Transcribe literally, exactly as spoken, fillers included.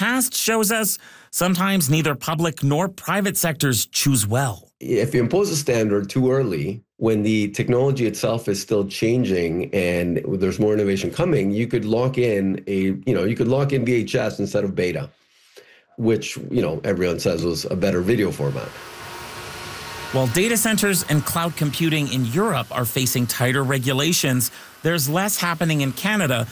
past shows us sometimes neither public nor private sectors choose well. If you impose a standard too early, when the technology itself is still changing and there's more innovation coming, you could lock in a, you know, you could lock in V H S instead of beta, which, you know, everyone says was a better video format. While data centers and cloud computing in Europe are facing tighter regulations, there's less happening in Canada